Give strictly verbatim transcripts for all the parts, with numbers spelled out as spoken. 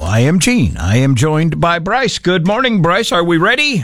I am Gene. I am joined by Bryce. Good morning, Bryce. Are we ready?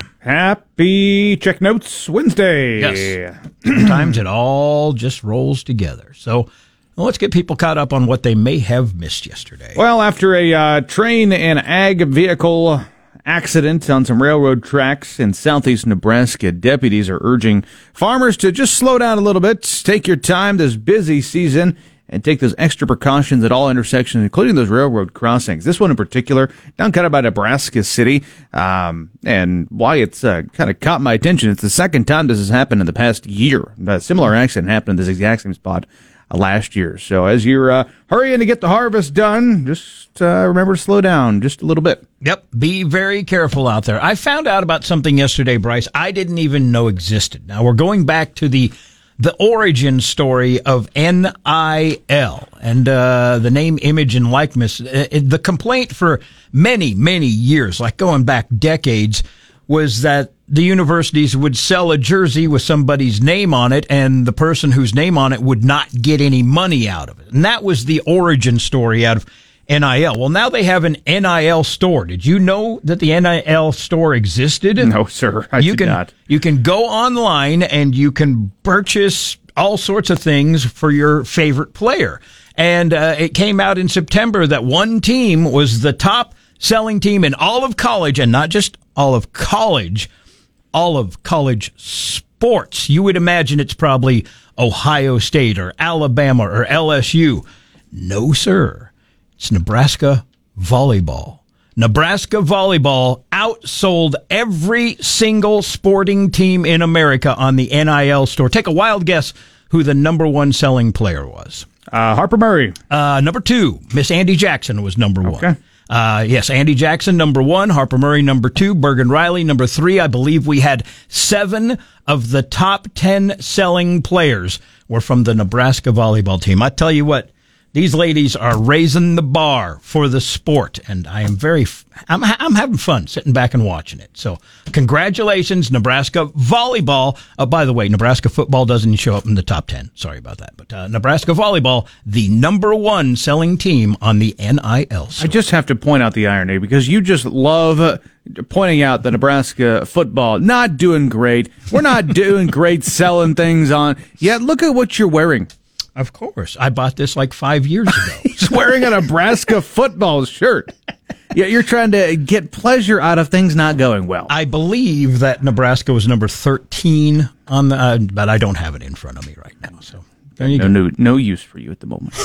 Happy Check Notes Wednesday. Yes. Sometimes it all just rolls together. So well, let's get people caught up on what they may have missed yesterday. Well, after a uh, train and ag vehicle accident on some railroad tracks in southeast Nebraska, deputies are urging farmers to just slow down a little bit, take your time this busy season, and take those extra precautions at all intersections, including those railroad crossings. This one in particular, down kind of by Nebraska City, um, and why it's uh, kind of caught my attention. It's the second time this has happened in the past year. A similar accident happened in this exact same spot uh, last year. So as you're uh, hurrying to get the harvest done, just uh, remember to slow down just a little bit. Yep, be very careful out there. I found out about something yesterday, Bryce, I didn't even know existed. Now, we're going back to the the origin story of N I L and uh, the name, image, and likeness. Uh, the complaint for many, many years, like going back decades, was that the universities would sell a jersey with somebody's name on it, and the person whose name on it would not get any money out of it. And that was the origin story out of N I L. Well, now they have an N I L store. Did you know that the N I L store existed? No, sir, I you did can, not. You can go online and you can purchase all sorts of things for your favorite player. And uh, it came out in September that one team was the top selling team in all of college, and not just all of college, all of college sports. You would imagine it's probably Ohio State or Alabama or L S U. No, sir. It's Nebraska volleyball. Nebraska volleyball outsold every single sporting team in America on the N I L store. Take a wild guess who the number one selling player was. Uh, Harper Murray. Uh, number two, Miss Andy Jackson was number one. Okay. Uh, yes, Andy Jackson, number one. Harper Murray, number two. Bergen Riley, number three. I believe we had seven of the top ten selling players were from the Nebraska volleyball team. I tell you what, these ladies are raising the bar for the sport, and I am very, I'm, I'm having fun sitting back and watching it. So, congratulations, Nebraska volleyball. Uh, by the way, Nebraska football doesn't show up in the top ten. Sorry about that. But uh, Nebraska volleyball, the number one selling team on the N I L store. I just have to point out the irony, because you just love uh, pointing out the Nebraska football not doing great. We're not doing great selling things on. Yet, look at what you're wearing. Of course. I bought this like five years ago. He's wearing a Nebraska football shirt. Yeah, you're trying to get pleasure out of things not going well. I believe that Nebraska was number thirteen on the, uh, but I don't have it in front of me right now. So there you no, go. No, no use for you at the moment.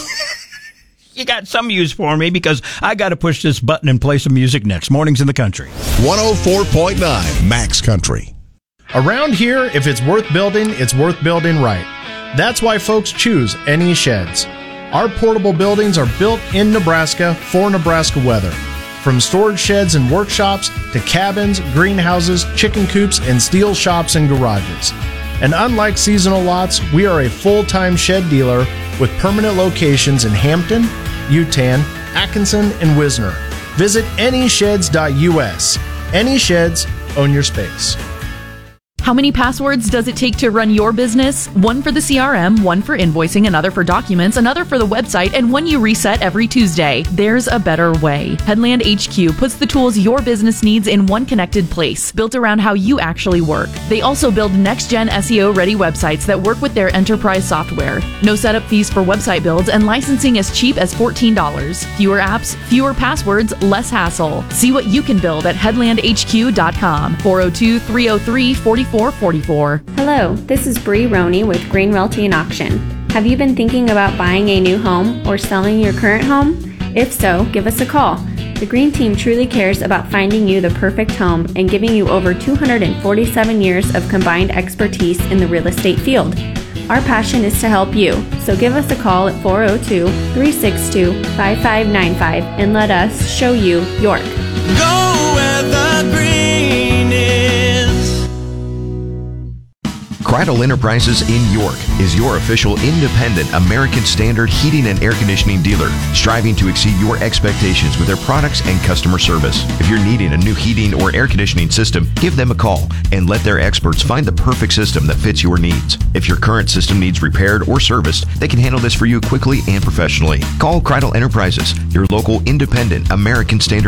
You got some use for me because I got to push this button and play some music next. Mornings in the Country. one oh four point nine Max Country. Around here, if it's worth building, it's worth building right. That's why folks choose N E Sheds. Our portable buildings are built in Nebraska for Nebraska weather. From storage sheds and workshops to cabins, greenhouses, chicken coops, and steel shops and garages. And unlike seasonal lots, we are a full-time shed dealer with permanent locations in Hampton, Utan, Atkinson, and Wisner. Visit any sheds dot U S. Any Sheds, own your space. How many passwords does it take to run your business? One for the C R M, one for invoicing, another for documents, another for the website, and one you reset every Tuesday. There's a better way. Headland H Q puts the tools your business needs in one connected place, built around how you actually work. They also build next-gen S E O-ready websites that work with their enterprise software. No setup fees for website builds, and licensing as cheap as fourteen dollars. Fewer apps, fewer passwords, less hassle. See what you can build at headland H Q dot com. four oh two, three oh three, four four four four. Hello, this is Bree Roney with Green Realty and Auction. Have you been thinking about buying a new home or selling your current home? If so, give us a call. The Green Team truly cares about finding you the perfect home and giving you over two hundred forty-seven years of combined expertise in the real estate field. Our passion is to help you, so give us a call at four oh two, three six two, five five nine five and let us show you York. Go where the green is. Cradle Enterprises in York is your official independent American Standard heating and air conditioning dealer, striving to exceed your expectations with their products and customer service. If you're needing a new heating or air conditioning system, give them a call and let their experts find the perfect system that fits your needs. If your current system needs repaired or serviced, they can handle this for you quickly and professionally. Call Cradle Enterprises, your local independent American Standard